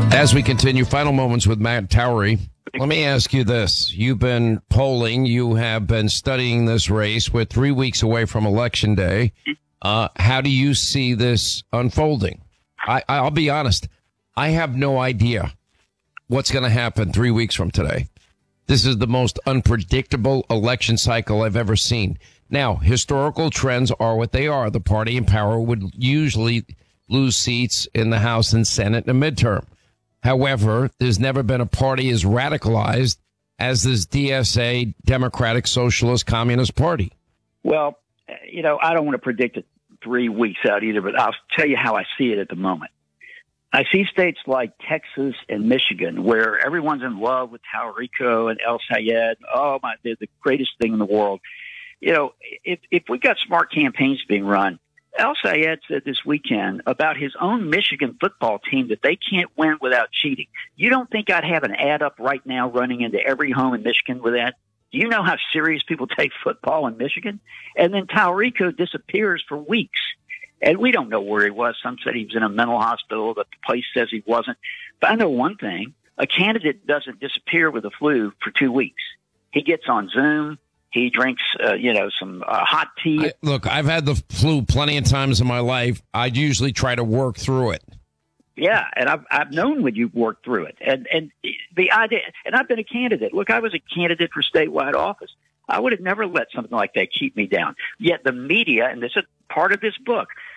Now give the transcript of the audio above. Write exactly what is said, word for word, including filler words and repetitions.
As we continue, final moments with Matt Towery. Let me ask you this. You've been polling. You have been studying this race. We're three weeks away from Election Day. Uh, how do you see this unfolding? I, I'll be honest. I have no idea what's going to happen three weeks from today. This is the most unpredictable election cycle I've ever seen. Now, historical trends are what they are. The party in power would usually lose seats in the House and Senate in a midterm. However, there's never been a party as radicalized as this D S A, Democratic Socialist Communist Party. Well, you know, I don't want to predict it three weeks out either, but I'll tell you how I see it at the moment. I see states like Texas and Michigan where everyone's in love with Taurico and El Sayed. Oh, my, they're the greatest thing in the world. You know, if, if we got smart campaigns being run, El Sayed said this weekend about his own Michigan football team that they can't win without cheating. You don't think I'd have an ad up right now running into every home in Michigan with that? Do you know how serious people take football in Michigan? And then Taurico disappears for weeks. And we don't know where he was. Some said he was in a mental hospital, but the place says he wasn't. But I know one thing. A candidate doesn't disappear with the flu for two weeks. He gets on Zoom. He drinks, uh, you know, some uh, hot tea. I, look, I've had the flu plenty of times in my life. I usually try to work through it. Yeah, and I've I've known when you've worked through it. And and the idea, and I've been a candidate. Look, I was a candidate for statewide office. I would have never let something like that keep me down. Yet the media, and this is part of this book,